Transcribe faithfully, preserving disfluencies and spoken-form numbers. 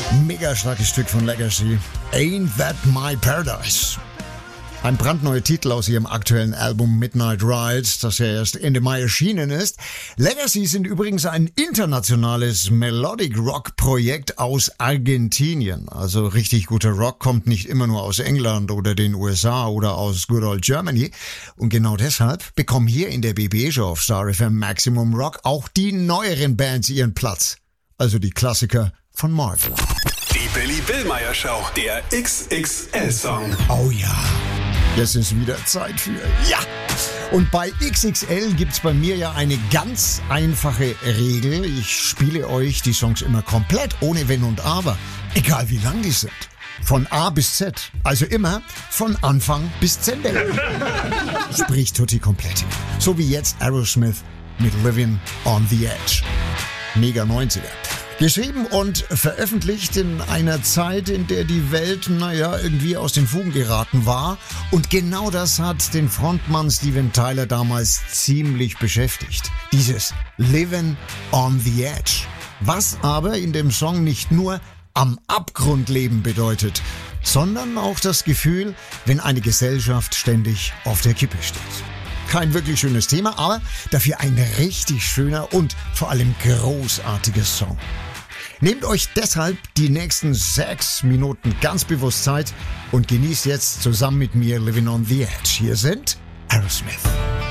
Mega starkes Stück von Legacy. Ain't That My Paradise. Ein brandneuer Titel aus ihrem aktuellen Album Midnight Ride, das ja erst Ende Mai erschienen ist. Legacy sind übrigens ein internationales Melodic Rock Projekt aus Argentinien. Also richtig guter Rock kommt nicht immer nur aus England oder den U S A oder aus Good Old Germany. Und genau deshalb bekommen hier in der B B-Show auf Star F M Maximum Rock auch die neueren Bands ihren Platz. Also die Klassiker von Marvin. Die Billy Billmeyer Show, der X X L-Song. Oh ja, jetzt ist wieder Zeit für ja. Und bei X X L gibt's bei mir ja eine ganz einfache Regel. Ich spiele euch die Songs immer komplett, ohne Wenn und Aber. Egal wie lang die sind. Von A bis Z. Also immer von Anfang bis zu Ende. Sprich Tutti Kompletti. So wie jetzt Aerosmith mit Living on the Edge. Mega neunziger. Geschrieben und veröffentlicht in einer Zeit, in der die Welt, naja, irgendwie aus den Fugen geraten war. Und genau das hat den Frontmann Steven Tyler damals ziemlich beschäftigt. Dieses Living on the Edge. Was aber in dem Song nicht nur am Abgrund leben bedeutet, sondern auch das Gefühl, wenn eine Gesellschaft ständig auf der Kippe steht. Kein wirklich schönes Thema, aber dafür ein richtig schöner und vor allem großartiger Song. Nehmt euch deshalb die nächsten sechs Minuten ganz bewusst Zeit und genießt jetzt zusammen mit mir Living on the Edge. Hier sind Aerosmith.